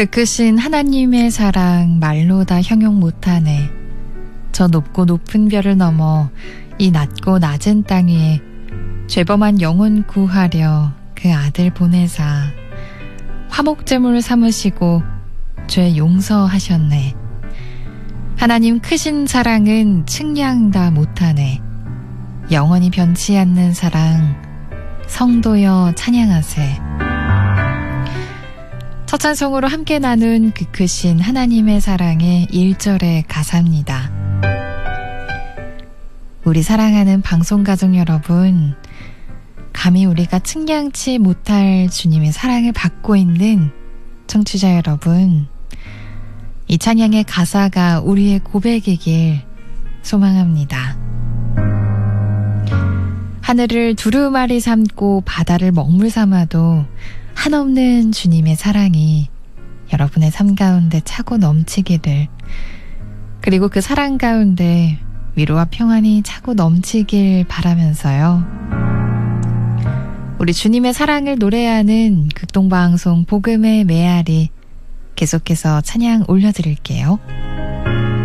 그 크신 하나님의 사랑 말로 다 형용 못하네. 저 높고 높은 별을 넘어 이 낮고 낮은 땅 위에 죄범한 영혼 구하려 그 아들 보내사 화목제물 삼으시고 죄 용서하셨네. 하나님 크신 사랑은 측량 다 못하네. 영원히 변치 않는 사랑 성도여 찬양하세. 첫 찬송으로 함께 나눈 그 크신 하나님의 사랑의 1절의 가사입니다. 우리 사랑하는 방송가족 여러분, 감히 우리가 측량치 못할 주님의 사랑을 받고 있는 청취자 여러분, 이 찬양의 가사가 우리의 고백이길 소망합니다. 하늘을 두루마리 삼고 바다를 먹물 삼아도 한없는 주님의 사랑이 여러분의 삶 가운데 차고 넘치기를, 그리고 그 사랑 가운데 위로와 평안이 차고 넘치길 바라면서요. 우리 주님의 사랑을 노래하는 극동방송 복음의 메아리 계속해서 찬양 올려드릴게요.